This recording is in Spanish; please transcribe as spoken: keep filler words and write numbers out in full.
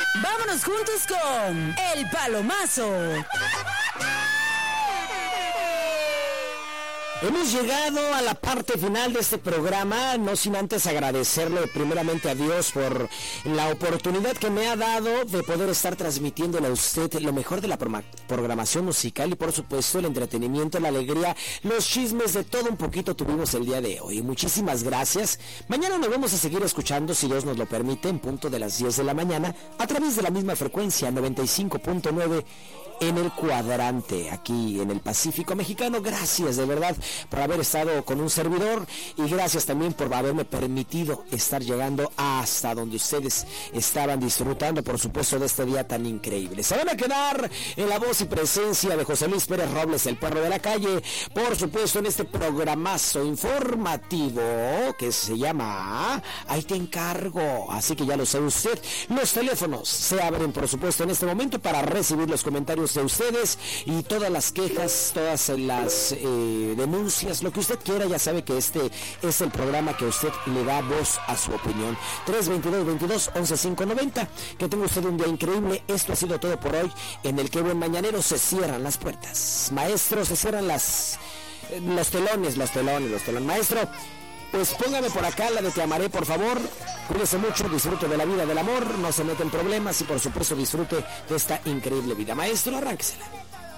Vámonos juntos con El Palomazo. Hemos llegado a la parte final de este programa, no sin antes agradecerle primeramente a Dios por la oportunidad que me ha dado de poder estar transmitiéndole a usted lo mejor de la programación musical y por supuesto el entretenimiento, la alegría, los chismes, de todo un poquito tuvimos el día de hoy. Muchísimas gracias. Mañana nos vamos a seguir escuchando, si Dios nos lo permite, en punto de las diez de la mañana a través de la misma frecuencia noventa y cinco punto nueve en el cuadrante, aquí en el Pacífico Mexicano. Gracias de verdad por haber estado con un servidor y gracias también por haberme permitido estar llegando hasta donde ustedes estaban disfrutando, por supuesto, de este día tan increíble. Se van a quedar en la voz y presencia de José Luis Pérez Robles, el perro de la calle, por supuesto, en este programazo informativo que se llama Ahí te encargo. Así que ya lo sabe usted, los teléfonos se abren, por supuesto, en este momento para recibir los comentarios de ustedes y todas las quejas, todas las eh, denuncias, lo que usted quiera. Ya sabe que este es el programa que usted le da voz a su opinión. tres veintidós veintidós once cinco noventa. Que tenga usted un día increíble. Esto ha sido todo por hoy, en el que buen mañanero se cierran las puertas. Maestro, se cierran las los telones, los telones, los telones. Maestro, pues póngame por acá la de Te amaré, por favor. Cuídese mucho, disfrute de la vida, del amor, no se mete en problemas y por supuesto disfrute de esta increíble vida. Maestro, arránquesela.